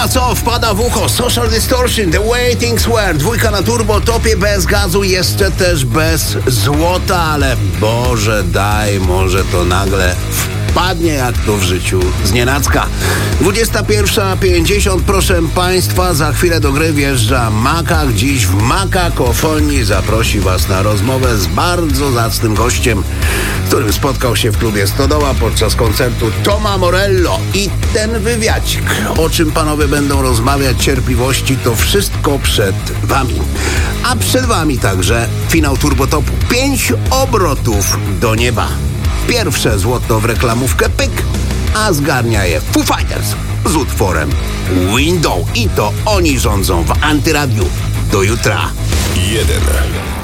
ma co, wpada w ucho Social Distortion, The Way Things Were. Dwójka na turbo, topie bez gazu, jeszcze też bez złota, ale Boże daj, może to nagle wpadnie jak to w życiu znienacka. 21:50, proszę Państwa, za chwilę do gry wjeżdża Makak. Dziś w Makakofonii zaprosi Was na rozmowę z bardzo zacnym gościem, którym spotkał się w klubie Stodoła podczas koncertu Toma Morello. I ten wywiadzik, o czym panowie będą rozmawiać, cierpliwości, to wszystko przed Wami. A przed Wami także finał Turbotopu. 5 obrotów do nieba. Pierwsze złoto w reklamówkę pyk, a zgarnia je Foo Fighters z utworem Window. I to oni rządzą w Antyradiu. Do jutra. 1.